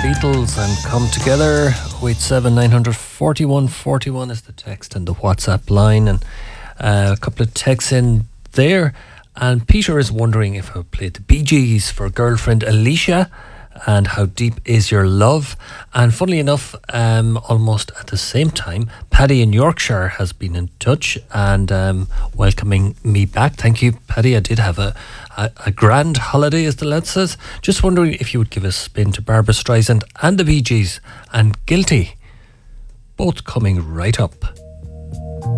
Beatles and Come Together. 087 900 41 41 is the text and the WhatsApp line, and a couple of texts in there. And Peter is wondering if I played the Bee Gees for girlfriend Alicia and How Deep Is Your Love. And funnily enough, almost at the same time, Paddy in Yorkshire has been in touch and welcoming me back. Thank you, Paddy. I did have a grand holiday, as the lad says. Just wondering if you would give a spin to Barbra Streisand and the Bee Gees and Guilty, both coming right up.